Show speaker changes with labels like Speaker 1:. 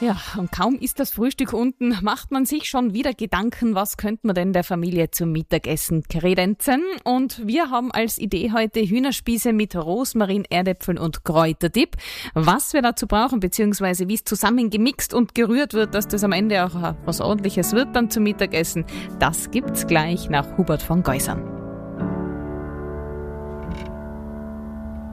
Speaker 1: Ja, und kaum ist das Frühstück unten, macht man sich schon wieder Gedanken, was könnte man denn der Familie zum Mittagessen kredenzen? Und wir haben als Idee heute Hühnerspieße mit Rosmarin, Erdäpfeln und Kräuterdipp. Was wir dazu brauchen, beziehungsweise wie es zusammengemixt und gerührt wird, dass das am Ende auch was Ordentliches wird dann zum Mittagessen, das gibt's gleich nach Hubert von Geusern.